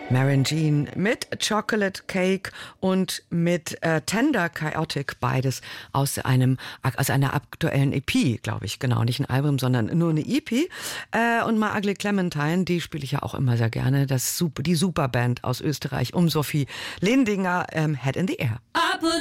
Maren Jean mit Chocolate Cake und mit Tender Chaotic, beides aus einer aktuellen EP, glaube ich, genau, nicht ein Album, sondern nur eine EP. Und My Ugly Clementine, die spiele ich ja auch immer sehr gerne, die Superband aus Österreich um Sophie Lindinger, Head in the Air.